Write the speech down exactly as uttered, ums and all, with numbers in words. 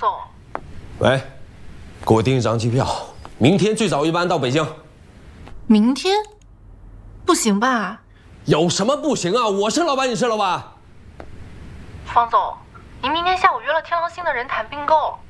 总。 喂，给我订一张机票，明天最早一班到北京。 明天？不行吧？ 有什么不行啊？我是老板，你是老板。 方总，您明天下午约了天狼星的人谈并购。